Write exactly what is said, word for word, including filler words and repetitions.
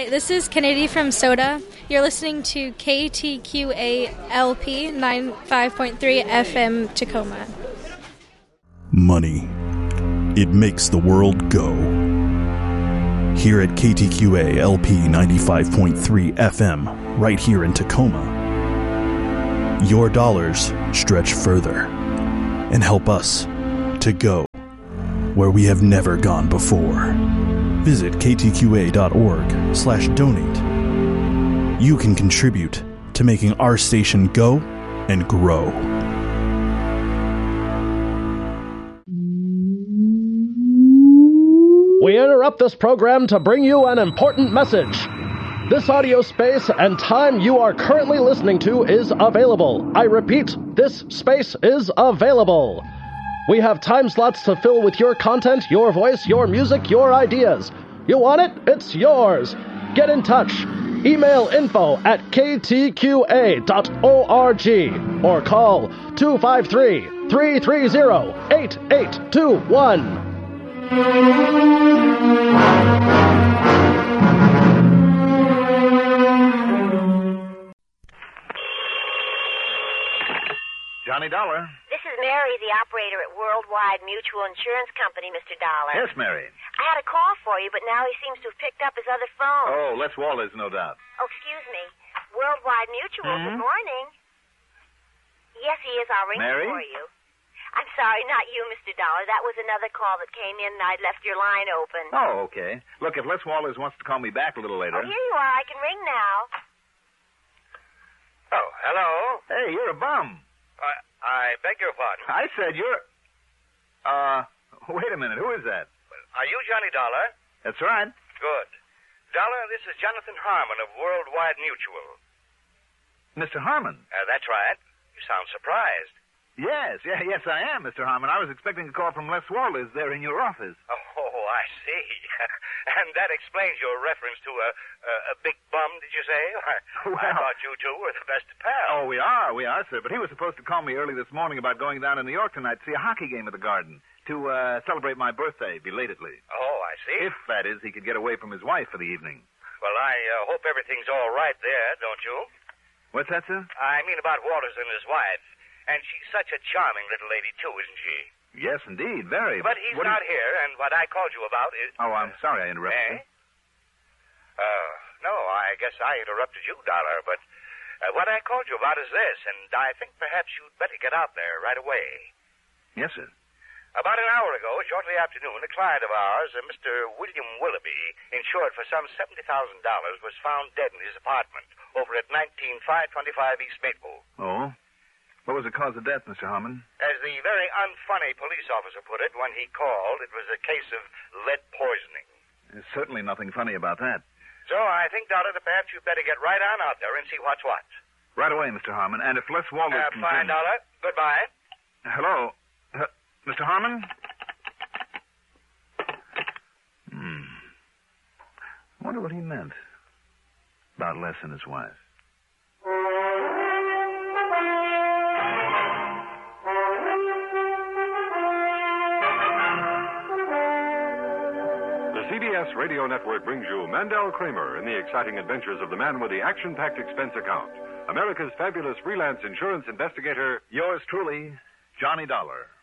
Hi, this is Kennedy from Soda. You're listening to K T Q A L P ninety-five point three F M Tacoma. Money. It makes the world go. Here at K T Q A L P ninety-five point three F M, right here in Tacoma, your dollars stretch further and help us to go where we have never gone before. Visit ktqa.org slash donate. You can contribute to making our station go and grow. We interrupt this program to bring you an important message. This audio space and time you are currently listening to is available. I repeat, this space is available. We have time slots to fill with your content, your voice, your music, your ideas. You want it? It's yours. Get in touch. Email info at k t q a dot org or call two five three, three three zero, eight eight two one. Johnny Dollar. This is Mary, the operator at Worldwide Mutual Insurance Company, Mister Dollar. Yes, Mary. I had a call for you, but now he seems to have picked up his other phone. Oh, Les Wallace, no doubt. Oh, excuse me. Worldwide Mutual, Mm-hmm. Good morning. Yes, he is. I'll ring Mary? for you. I'm sorry, not you, Mister Dollar. That was another call that came in, and I'd left your line open. Oh, okay. Look, if Les Wallace wants to call me back a little later... Oh, here you are. I can ring now. Oh, hello? Hey, you're a bum. I, I beg your pardon. I said you're... Uh, wait a minute. Who is that? Are you Johnny Dollar? That's right. Good. Dollar, this is Jonathan Harmon of Worldwide Mutual. Mister Harmon? Uh, that's right. You sound surprised. Yes, yeah, yes, I am, Mister Harmon. I was expecting a call from Les Wallace there in your office. Oh, I see. And that explains your reference to a, a, a big bum, did you say? I, Well- I thought you two were the best of pals. Oh, we are, we are, sir. But he was supposed to call me early this morning about going down to New York tonight to see a hockey game at the Garden to uh, celebrate my birthday belatedly. Oh, I see. If, that is, he could get away from his wife for the evening. Well, I uh, hope everything's all right there, don't you? What's that, sir? I mean about Walters and his wife. And she's such a charming little lady, too, isn't she? Yes, indeed, very. But he's What do not you- here, and what I called you about is... Oh, I'm sorry I interrupted Eh? you. Uh, no, I guess I interrupted you, Dollar, but uh, what I called you about is this, and I think perhaps you'd better get out there right away. Yes, sir. About an hour ago, shortly after noon, a client of ours, uh, Mister William Willoughby, insured for some seventy thousand dollars, was found dead in his apartment over at nineteen five twenty-five East Maple. Oh? What was the cause of death, Mister Harmon? As the very unfunny police officer put it when he called, it was a case of lead poisoning. There's certainly nothing funny about that. So I think, Dollar, that perhaps you'd better get right on out there and see what's what. Right away, Mister Harmon. And if Les Wallace Uh, can... fine, Dollar. Goodbye. Hello? Uh, Mister Harmon? Hmm. I wonder what he meant about Les and his wife. The C B S Radio Network brings you Mandel Kramer in the exciting adventures of the man with the action-packed expense account. America's fabulous freelance insurance investigator. Yours truly, Johnny Dollar.